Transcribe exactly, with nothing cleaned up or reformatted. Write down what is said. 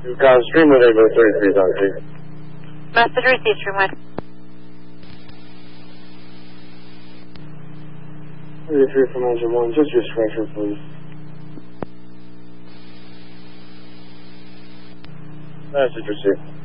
You got stream with Echo thirty-three, Doctor. Message received, stream one. thirty-three from engine one, just your structure, please. Message received.